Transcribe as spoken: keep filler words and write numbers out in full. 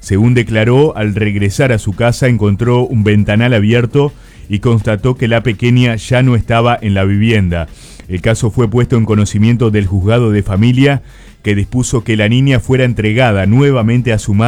Según declaró, al regresar a su casa encontró un ventanal abierto y constató que la pequeña ya no estaba en la vivienda. El caso fue puesto en conocimiento del juzgado de familia, que dispuso que la niña fuera entregada nuevamente a su madre